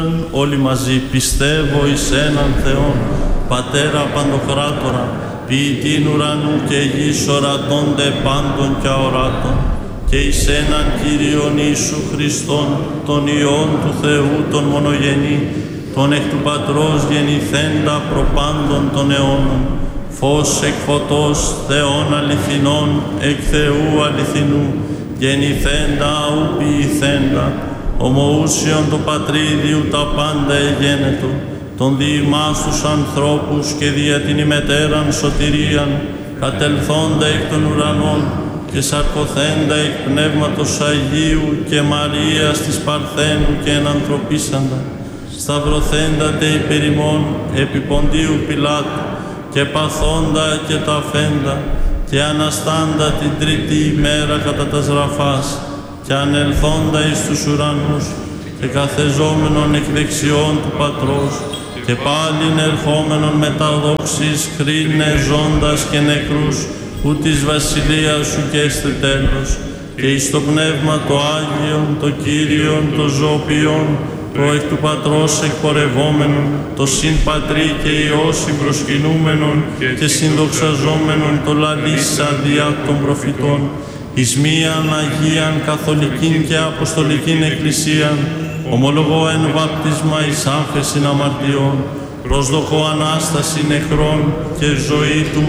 Όλοι μαζί πιστεύω εις έναν Θεόν, Πατέρα Παντοκράτορα, ποιητήν ουρανού και γης ορατώνται πάντων και αοράτων, και εις έναν Κύριον Ιησού Χριστόν, τον Υιόν του Θεού, τον μονογενή, τον εκ του Πατρός γεννηθέντα προπάντων των αιώνων, φως εκ φωτός, Θεών αληθινών, εκ Θεού αληθινού, γεννηθέντα ου ποιηθέντα, ομοούσιον το Πατρίδιου τα πάντα εγένετο, τον δι' ημάς τους ανθρώπους και δια την ημετέραν σωτηρίαν, κατελθόντα εκ των ουρανών και σαρκωθέντα εκ Πνεύματος Αγίου και Μαρίας της Παρθένου και ενανθρωπίσαντα, σταυρωθέντα τε υπερ ημών επί Ποντίου Πιλάτου και παθόντα και ταφέντα και αναστάντα την τρίτη ημέρα κατά τας ραφάς και ανελθόντα εις τους ουρανούς και καθεζόμενον εκ δεξιών του Πατρός και πάλιν ερχόμενον μετά δόξης κρίνε ζώντας και νεκρούς που της βασιλείας σου και έστε τέλος και εις το Πνεύμα το Άγιον, το Κύριον, το Ζωοποιόν, το εκ του Πατρός εκπορευόμενον, το συν Πατρί και Υιός συμπροσκυνούμενον και συνδοξαζόμενον το λαλήσα διά των προφητών, εις μίαν Αγίαν Καθολικήν και Αποστολικήν Εκκλησίαν, ομολογώ εν βάπτισμα εις άφεσιν αμαρτιών, προσδοκώ Ανάσταση νεχρών και ζωή του